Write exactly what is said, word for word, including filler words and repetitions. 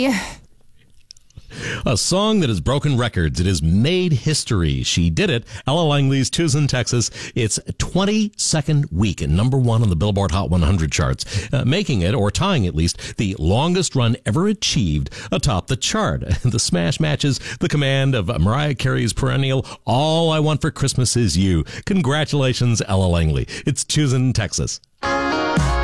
A song that has broken records. It has made history. She did it. Ella Langley's Tucson, Texas. It's twenty-second week at number one on the Billboard Hot one hundred charts, uh, making it, or tying at least, the longest run ever achieved atop the chart. The smash matches the command of Mariah Carey's perennial All I Want for Christmas Is You. Congratulations, Ella Langley. It's Tucson, Texas.